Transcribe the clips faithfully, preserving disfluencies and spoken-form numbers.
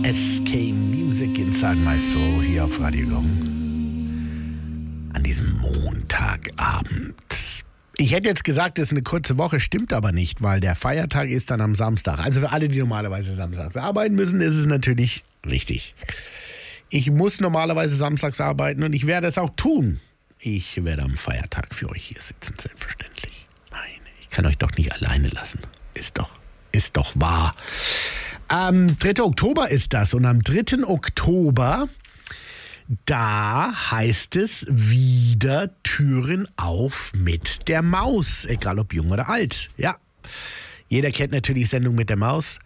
S K Music Inside My Soul hier auf Radio Gong an diesem Montagabend. Ich hätte jetzt gesagt, es ist eine kurze Woche, stimmt aber nicht, weil der Feiertag ist dann am Samstag. Also für alle, die normalerweise samstags arbeiten müssen, ist es natürlich richtig. Ich muss normalerweise samstags arbeiten und ich werde es auch tun. Ich werde am Feiertag für euch hier sitzen, selbstverständlich. Meine, ich kann euch doch nicht alleine lassen. Ist doch, ist doch wahr. Am dritten Oktober ist das und am dritten Oktober, da heißt es wieder Türen auf mit der Maus, egal ob jung oder alt. Ja, jeder kennt natürlich Sendung mit der Maus.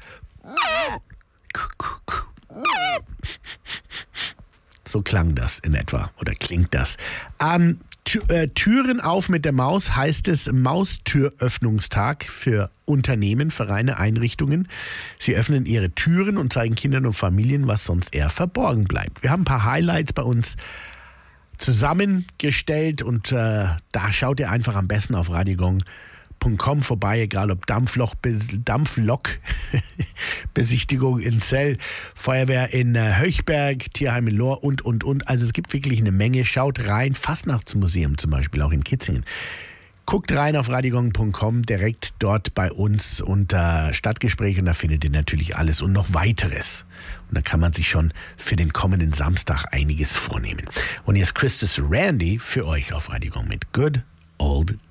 So klang das in etwa oder klingt das. Ähm, Tür, äh, Türen auf mit der Maus heißt es Maustüröffnungstag für Unternehmen, Vereine, Einrichtungen. Sie öffnen ihre Türen und zeigen Kindern und Familien, was sonst eher verborgen bleibt. Wir haben ein paar Highlights bei uns zusammengestellt und äh, da schaut ihr einfach am besten auf radiogong punkt com vorbei, egal ob Dampfloch, Dampflok-Besichtigung in Zell, Feuerwehr in äh, Höchberg, Tierheim in Lohr und, und, und. Also es gibt wirklich eine Menge. Schaut rein, Fastnachtsmuseum zum Beispiel, auch in Kitzingen. Guckt rein auf radiogong punkt com, direkt dort bei uns unter Stadtgespräche und da findet ihr natürlich alles und noch weiteres. Und da kann man sich schon für den kommenden Samstag einiges vornehmen. Und jetzt Christus Randy für euch auf Radiogong mit Good Old